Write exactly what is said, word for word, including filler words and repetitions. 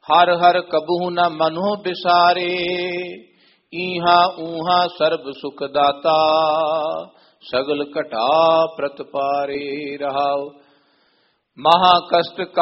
हर हर कबहु न मनो बिसारे, ईहा ऊहा सर्ब सुख दाता, सगल कटा प्रतपारे। रहाओ महा कष्ट